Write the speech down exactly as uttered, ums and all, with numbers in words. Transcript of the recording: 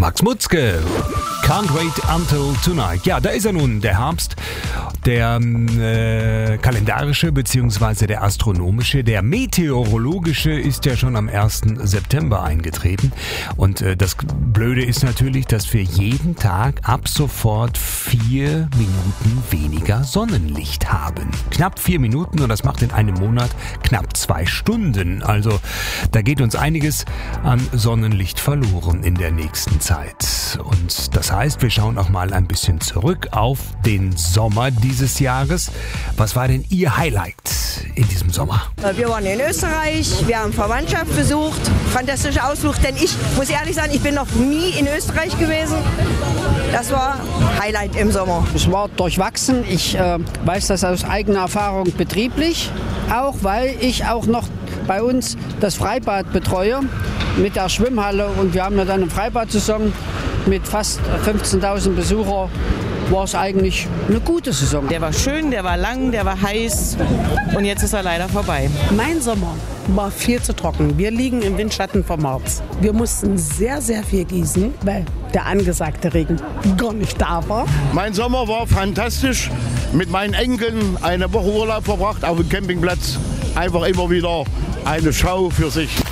Max Mutzke. Can't wait until tonight. Ja, da ist er nun, der Herbst. Der äh, kalendarische bzw. der astronomische, der meteorologische ist ja schon am ersten September eingetreten. Und äh, das Blöde ist natürlich, dass wir jeden Tag ab sofort vier Minuten weniger Sonnenlicht haben. Knapp vier Minuten und das macht in einem Monat knapp zwei Stunden. Also da geht uns einiges an Sonnenlicht verloren in der nächsten Zeit. Und das heißt, wir schauen auch mal ein bisschen zurück auf den Sommer dieses Jahres. Was war denn Ihr Highlight in diesem Sommer? Wir waren in Österreich, wir haben Verwandtschaft besucht, fantastischer Ausflug, denn ich muss ehrlich sagen, ich bin noch nie in Österreich gewesen. Das war Highlight im Sommer. Es war durchwachsen. Ich äh, weiß das aus eigener Erfahrung betrieblich, auch weil ich auch noch bei uns das Freibad betreue mit der Schwimmhalle und wir haben ja dann eine Freibad-Saison mit fast fünfzehntausend Besuchern. War es eigentlich eine gute Saison. Der war schön, der war lang, der war heiß und jetzt ist er leider vorbei. Mein Sommer war viel zu trocken. Wir liegen im Windschatten vom Harz. Wir mussten sehr, sehr viel gießen, weil der angesagte Regen gar nicht da war. Mein Sommer war fantastisch. Mit meinen Enkeln eine Woche Urlaub verbracht auf dem Campingplatz. Einfach immer wieder eine Schau für sich.